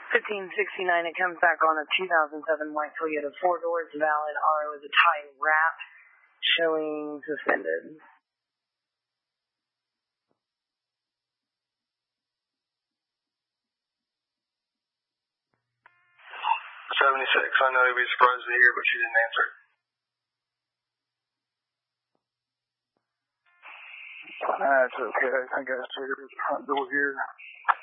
1569, it comes back on a 2007 white Toyota 4 doors, valid. RO is a tie wrap, showing suspended. 76. I know you'd be surprised to hear, but she didn't answer. That's okay. I think I see her at the front door here.